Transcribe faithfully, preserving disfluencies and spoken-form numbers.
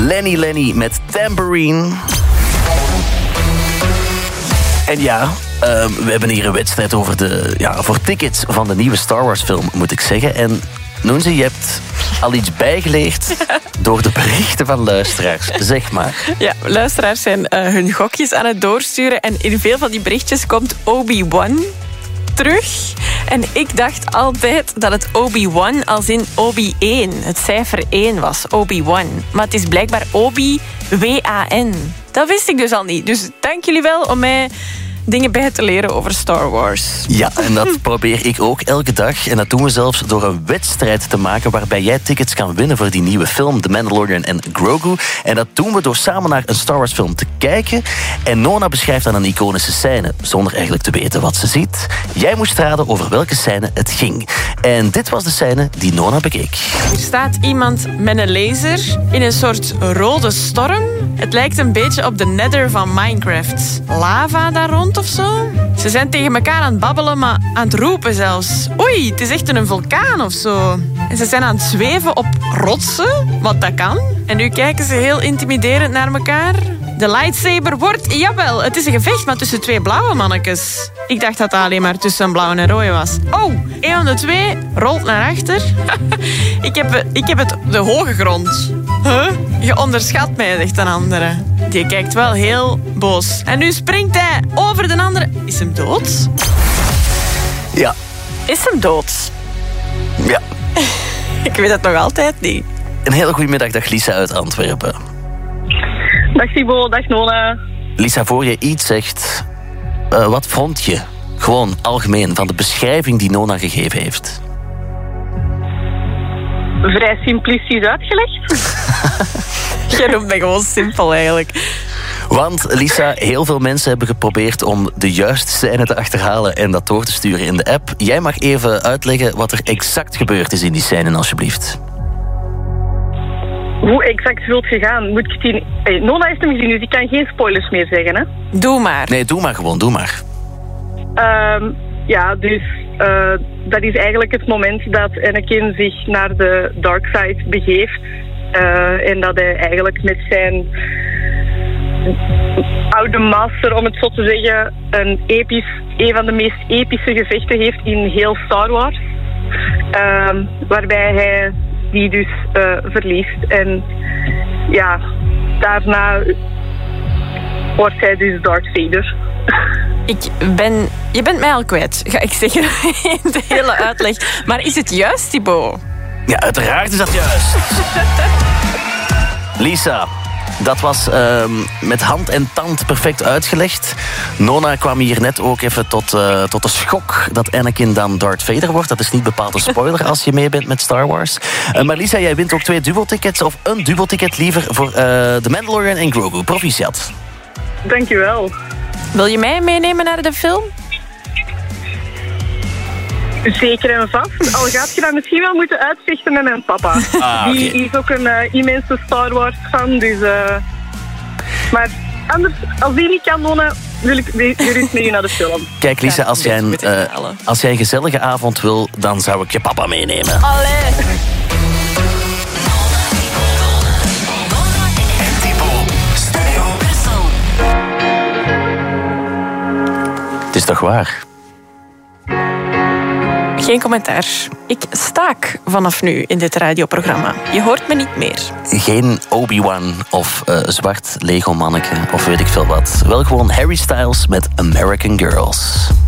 Lenny Lenny met Tambourine. En ja, uh, we hebben hier een wedstrijd over de, ja, voor tickets van de nieuwe Star Wars film, moet ik zeggen. En Noenze, je hebt al iets bijgeleerd door de berichten van luisteraars. Zeg maar. Ja, luisteraars zijn uh, hun gokjes aan het doorsturen. En in veel van die berichtjes komt Obi-Wan terug. En ik dacht altijd dat het Obi-Wan als in Obi één, het cijfer één was. Obi-Wan. Maar het is blijkbaar Obi-W A N. Dat wist ik dus al niet. Dus dank jullie wel om mij dingen bij te leren over Star Wars. Ja, en dat probeer ik ook elke dag. En dat doen we zelfs door een wedstrijd te maken waarbij jij tickets kan winnen voor die nieuwe film The Mandalorian en Grogu. En dat doen we door samen naar een Star Wars film te kijken. En Nona beschrijft dan een iconische scène, zonder eigenlijk te weten wat ze ziet. Jij moest raden over welke scène het ging. En dit was de scène die Nona bekeek. Er staat iemand met een laser in een soort rode storm. Het lijkt een beetje op de Nether van Minecraft. Lava daar rond of zo. Ze zijn tegen elkaar aan het babbelen, maar aan het roepen zelfs. Oei, het is echt een vulkaan of zo. En ze zijn aan het zweven op rotsen, wat dat kan. En nu kijken ze heel intimiderend naar elkaar. De lightsaber wordt... Jawel, het is een gevecht, maar tussen twee blauwe mannetjes. Ik dacht dat dat alleen maar tussen een blauwe en rode was. Oh, een van de twee rolt naar achter. ik, heb, ik heb het de hoge grond. Huh? Je onderschat mij, zegt een andere. Die kijkt wel heel boos. En nu springt hij over de andere. Is hem dood? Ja. Is hem dood? Ja. Ik weet het nog altijd niet. Een hele goede middag, dag Lisa uit Antwerpen. Dag Thibaut, dag Nona. Lisa, voor je iets zegt, uh, wat vond je, gewoon algemeen, van de beschrijving die Nona gegeven heeft? Vrij simplistisch uitgelegd. Je noemt mij gewoon simpel eigenlijk. Want, Lisa, heel veel mensen hebben geprobeerd om de juiste scène te achterhalen en dat door te sturen in de app. Jij mag even uitleggen wat er exact gebeurd is in die scène, alsjeblieft. Hoe exact wilt je gaan? Moet ik het zien? Hey, Nona heeft hem gezien, dus ik kan geen spoilers meer zeggen, hè? Doe maar. Nee, doe maar gewoon, doe maar. Um, ja, dus uh, dat is eigenlijk het moment dat Anakin zich naar de dark side begeeft. Uh, en dat hij eigenlijk met zijn oude master, om het zo te zeggen, een, episch, een van de meest epische gevechten heeft in heel Star Wars. Um, waarbij hij die dus uh, verliest. En ja, daarna wordt hij dus Darth Vader. Ik ben... Je bent mij al kwijt, ga ik zeggen, in de hele uitleg. Maar is het juist, Thibaut? Ja, uiteraard is dat juist. Lisa, dat was uh, met hand en tand perfect uitgelegd. Nona kwam hier net ook even tot, uh, tot de schok dat Anakin dan Darth Vader wordt. Dat is niet bepaald een spoiler als je mee bent met Star Wars. Uh, maar Lisa, jij wint ook twee dubbeltickets, of een dubbelticket liever, voor uh, The Mandalorian en Grogu. Proficiat. Dankjewel. Wil je mij meenemen naar de film? Zeker en vast. Al gaat je dat misschien wel moeten uitvechten met mijn papa. Ah, Die okay. is ook een uh, immense Star Wars fan, dus... Uh... Maar anders, als die niet kan wonen, wil ik gerust mee naar de film. Kijk Lisa, als jij, een, uh, als jij een gezellige avond wil, dan zou ik je papa meenemen. Allee. Het is toch waar? Geen commentaar. Ik staak vanaf nu in dit radioprogramma. Je hoort me niet meer. Geen Obi-Wan of uh, zwart Lego-manneke of weet ik veel wat. Wel gewoon Harry Styles met American Girls.